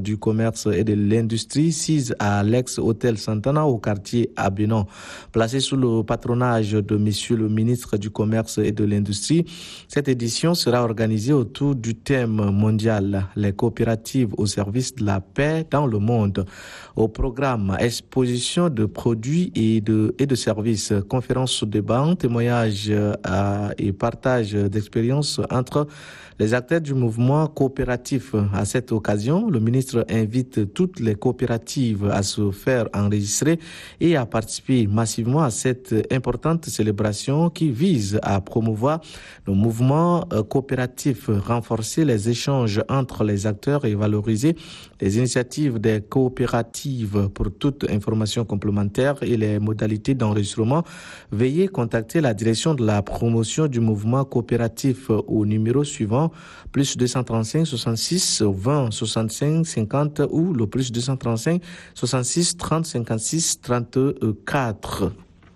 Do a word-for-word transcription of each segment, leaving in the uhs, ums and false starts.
du commerce et de l'industrie, sise à l'ex-hôtel Santana au quartier Abénon. Placée sous le patronage de Monsieur le ministre du Commerce et de l'Industrie, cette édition sera organisée autour du thème mondial, les coopératives au service de la paix dans le monde. Au programme, exposition de produits et de, et de services, conférences débat, témoignages euh, et partage d'expériences entre les acteurs du mouvement coopératif. À cette occasion, le ministre invite toutes les coopératives à se faire enregistrer et à participer massivement à cette importante célébration qui vise à promouvoir le mouvement coopératif, renforcer les échanges entre les acteurs et valoriser les initiatives des coopératives. Pour toute information complémentaire et les modalités d'enregistrement, veuillez contacter la direction de la promotion du mouvement coopératif au numéro suivant plus deux cent trente-cinq soixante-six vingt soixante-cinq cinquante ou le plus deux cent trente-cinq soixante-six trente cinquante-six trente-quatre.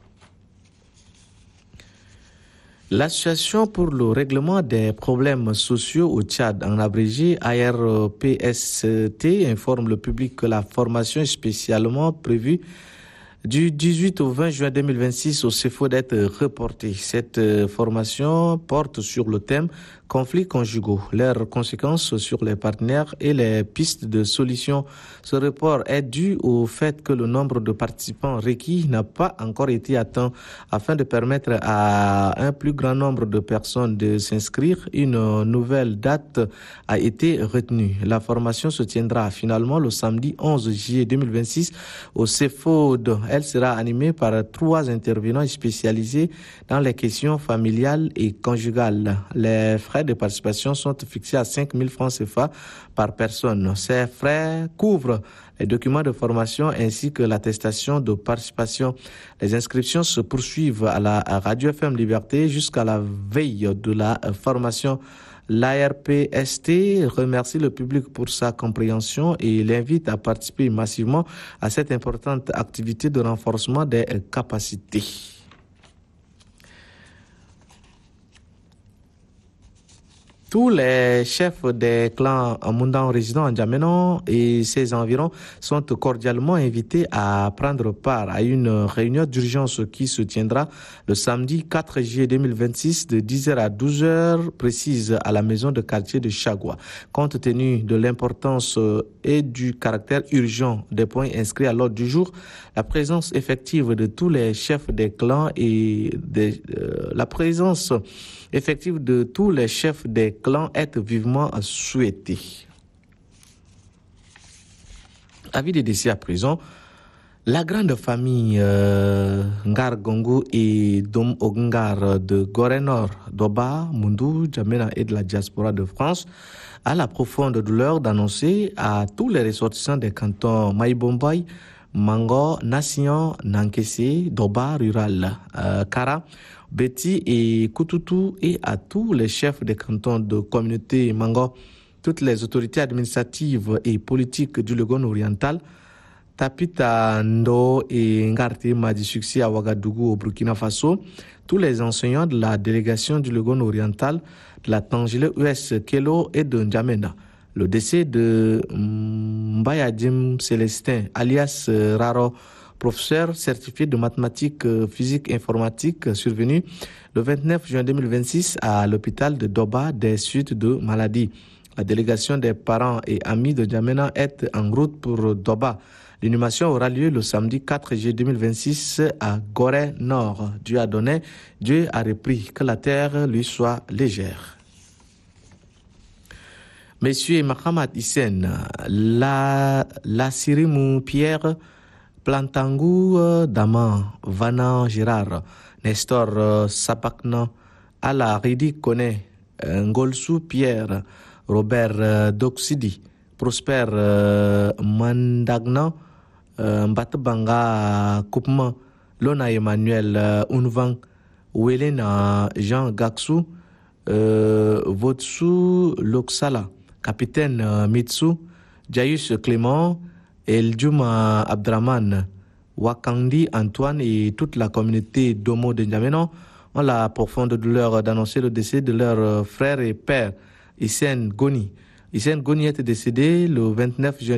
L'Association pour le règlement des problèmes sociaux au Tchad, en abrégé A R P S T, informe le public que la formation spécialement prévue du dix-huit au vingt juin deux mille vingt-six au C E F O d'être reportée. Cette formation porte sur le thème conflits conjugaux, leurs conséquences sur les partenaires et les pistes de solutions. Ce report est dû au fait que le nombre de participants requis n'a pas encore été atteint. Afin de permettre à un plus grand nombre de personnes de s'inscrire, une nouvelle date a été retenue. La formation se tiendra finalement le samedi onze juillet deux mille vingt-six au C E F O D. Elle sera animée par trois intervenants spécialisés dans les questions familiales et conjugales. Les frais de participation sont fixés à cinq mille francs C F A par personne. Ces frais couvrent les documents de formation ainsi que l'attestation de participation. Les inscriptions se poursuivent à la Radio F M Liberté jusqu'à la veille de la formation. L'A R P S T remercie le public pour sa compréhension et l'invite à participer massivement à cette importante activité de renforcement des capacités. Tous les chefs des clans Mundan résidant en N'Djamena et ses environs sont cordialement invités à prendre part à une réunion d'urgence qui se tiendra le samedi quatre juillet deux mille vingt-six de dix heures à douze heures précise à la maison de quartier de Chagua. Compte tenu de l'importance et du caractère urgent des points inscrits à l'ordre du jour, la présence effective de tous les chefs des clans et des, euh, la présence effective de tous les chefs des clans est vivement souhaitée. Avis des décès à présent, la grande famille euh, Ngar Gongo et Dom Ogungar de Gorée Nord, Doba, Mundu, N'Djamena et de la diaspora de France a la profonde douleur d'annoncer à tous les ressortissants des cantons Maïbombay, Mango, Nation, Nankessé, Doba rural, euh, Kara, Betty et Kututu et à tous les chefs des cantons de communauté Mango, toutes les autorités administratives et politiques du Logone oriental, Tapita Ndo et Ngarte Madi Succès à Ouagadougou au Burkina Faso, tous les enseignants de la délégation du Logone oriental, de la Tangile U S Kelo et de N'Djamena. Le décès de Mbayadim Célestin, alias Raro, professeur certifié de mathématiques, physique, informatique, survenu le vingt-neuf juin deux mille vingt-six à l'hôpital de Doba des suites de maladie. La délégation des parents et amis de N'Djamena est en route pour Doba. L'inhumation aura lieu le samedi quatre juillet deux mille vingt-six à Gorée Nord. Dieu a donné, Dieu a repris, que la terre lui soit légère. Monsieur Mahamat Hissène, la, la Sirimou Pierre, Plantangou Daman, Vanan Gérard, Nestor Sapakna, Ala Ridi Kone, Ngolsou Pierre, Robert Doxidi, Prosper Mandagna, Mbatbanga Koupman, Lona Emmanuel Unvang, Welena Jean Gaksou, Votsu Loksala, Capitaine Mitsu, Jayus Clément, Eldjuma Abdraman, Wakandi Antoine et toute la communauté d'Omo de N'Djamena ont la profonde douleur d'annoncer le décès de leur frère et père, Hissène Goni. Hissène Goni est décédé le vingt-neuf juin